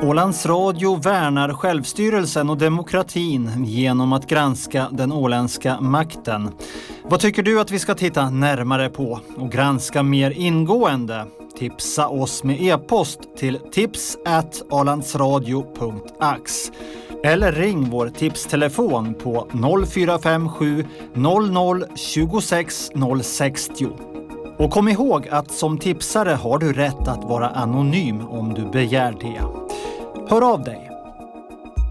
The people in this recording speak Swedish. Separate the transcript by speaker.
Speaker 1: Ålands Radio värnar självstyrelsen och demokratin genom att granska den åländska makten. Vad tycker du att vi ska titta närmare på och granska mer ingående? Tipsa oss med e-post till tips@alandsradio.ax eller ring vår tipstelefon på 0457 00 26 060. Och kom ihåg att som tipsare har du rätt att vara anonym om du begär det. Hör av dig.